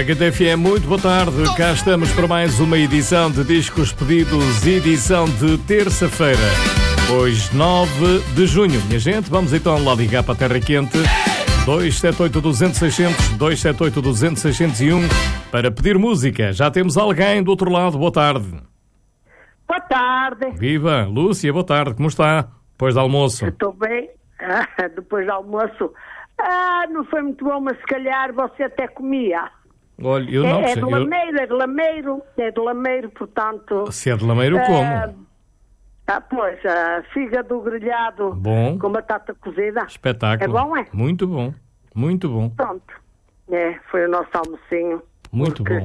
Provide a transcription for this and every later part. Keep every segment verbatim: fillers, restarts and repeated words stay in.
Marca F M, muito boa tarde. Cá estamos para mais uma edição de Discos Pedidos, edição de terça-feira, hoje nove de junho. Minha gente, vamos então lá ligar para a Terra Quente. dois sete oito, duzentos, seiscentos, dois sete oito, duzentos, seiscentos e um para pedir música. Já temos alguém do outro lado. Boa tarde. Boa tarde. Viva, Lúcia, boa tarde. Como está? Depois do almoço? Estou bem. Ah, depois do almoço. Ah, não foi muito bom, mas se calhar você até comia. Olha, eu não é, sei. É de Lameiro, é de Lameiro, é de Lameiro, portanto... Se é de Lameiro, como? Ah, ah, pois, ah, fígado grelhado Bom. com batata cozida. Espetáculo. É bom, é? Muito bom, muito bom. Pronto. É, foi o nosso almocinho. Muito porque bom.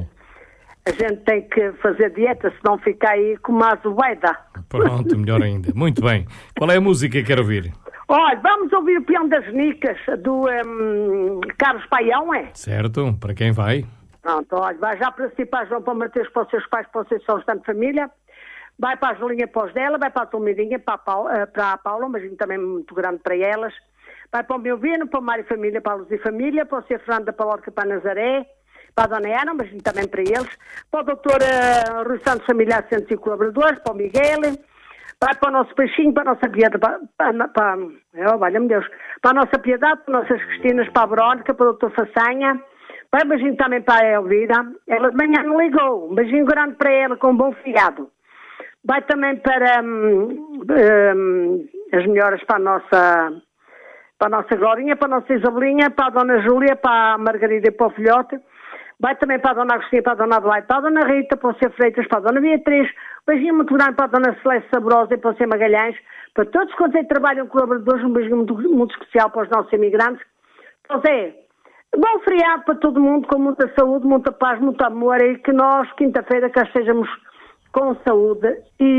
A gente tem que fazer dieta, senão fica aí como a azueida. Pronto, melhor ainda. Muito bem. Qual é a música que quer ouvir? Olha, vamos ouvir o Peão das Nicas, do um, Carlos Paião, é? Certo, para quem vai? Pronto, olha, vai já para si, para João, para Mateus, para os seus pais, para os seus sons de família. Vai para a Julinha, para os dela, vai para a Tomidinha, para a Paula, para a Paula, um beijinho também muito grande para elas. Vai para o meu Vino, para o Mário Família, para a Luz e Família, para o Sr. Fernando, para a Lorca, para a Nazaré, para a Dona Ana, um beijinho também para eles. Para o doutor uh, Rui Santos Familiar, Centros e Colaboradores, para o Miguel. Vai para o nosso peixinho, para a nossa piedade, para, para, para, oh, valha-me Deus, para a nossa piedade, para as nossas Cristinas, para a Verónica, para o doutor Façanha. Vai um beijinho também para a Elvira. Ela de manhã me ligou. Um beijinho grande para ela, com um bom fiado. Vai também para hum, hum, as melhoras para a nossa, para a nossa Glorinha, para a nossa Isabelinha, para a Dona Júlia, para a Margarida e para o filhote. Vai também para a Dona Agostinha, para a Dona Adelaide, para a Dona Rita, para o Sr. Freitas, para a Dona Beatriz. Um beijinho muito grande para a Dona Celeste Sabrosa e para o Sr. Magalhães. Para todos quantos aí trabalham colaboradores, um beijinho muito, muito especial para os nossos imigrantes. Então, Zé, bom feriado para todo mundo, com muita saúde, muita paz, muito amor, e que nós, quinta-feira, cá estejamos com saúde,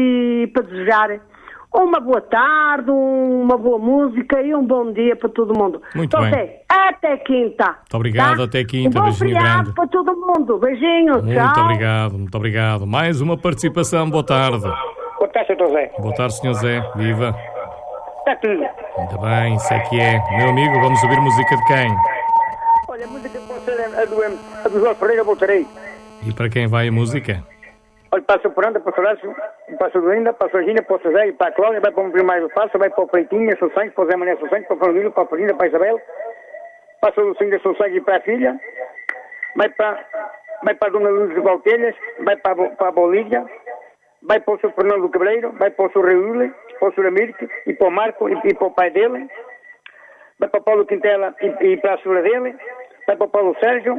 e para desejar uma boa tarde, uma boa música e um bom dia para todo mundo. Muito então, bem. Zé, até quinta. Muito obrigado, tá? até quinta. Um bom Beijinho feriado grande. para todo mundo. Beijinho, Muito tchau. obrigado, muito obrigado. Mais uma participação. Boa tarde. Boa tarde, senhor Zé. Boa tarde, senhor Zé. Viva. Está tudo. Ainda bem, isso é que é. Meu amigo, vamos ouvir música de quem? Olha, a música pode ser a do, a do Jorge Ferreira, voltarei. E para quem vai a música? Olha, passa o Poranda, passa o Horácio, passa o Linda, passa a Gina, passa o Zé, para a Cláudia, vai para o primeiro passo, vai para o Pleitinho, Sou Sangue, para o Zé Mané, Sou Sangue, para o Fernando, para a Fernanda, para a Isabel, passa o Lucinda, Sou Sangue, para a filha, vai para, vai para a Dona Luz de Valtelhas, vai para a, para a Bolívia, vai para o seu Fernando Cabreiro, vai para o seu Reúle, para o seu Américo, e para o Marco, e, e para o pai dele, vai para o Paulo Quintela, e, e para a senhora dele, vai para o Paulo Sérgio.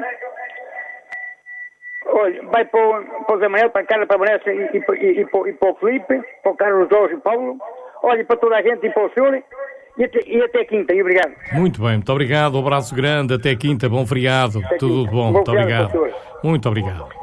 Olha, vai para o, para o Zé Manuel, para a Carla, para a Vanessa e, e, e, e, para, e para o Felipe, para o Carlos Jorge e Paulo. Olha, para toda a gente e para o senhor. E até, e até quinta, e obrigado. Muito bem, muito obrigado. Um abraço grande. Até quinta, bom feriado. Até Tudo quinta. bom, Bom muito feriado obrigado. para o senhor. Muito obrigado.